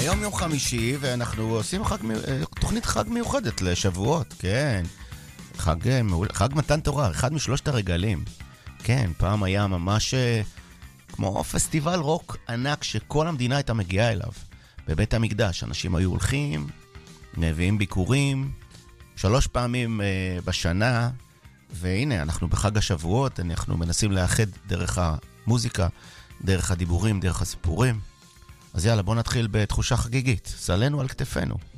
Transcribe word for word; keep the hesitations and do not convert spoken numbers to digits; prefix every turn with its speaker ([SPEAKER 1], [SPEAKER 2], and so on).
[SPEAKER 1] היום יום חמישי, ואנחנו עושים חג, תוכנית חג מיוחדת לשבועות, כן. חג, חג מתן תורה, אחד משלושת הרגלים. כן, פעם היה ממש כמו פסטיבל רוק ענק שכל המדינה הייתה מגיעה אליו. בבית המקדש, אנשים היו הולכים, מביאים ביקורים, שלוש פעמים אה, בשנה, והנה, אנחנו בחג השבועות, אנחנו מנסים לאחד דרך המוזיקה, דרך הדיבורים, דרך הסיפורים. אז יאללה, בוא נתחיל בתחושה חגיגית. סלנו על כתפינו.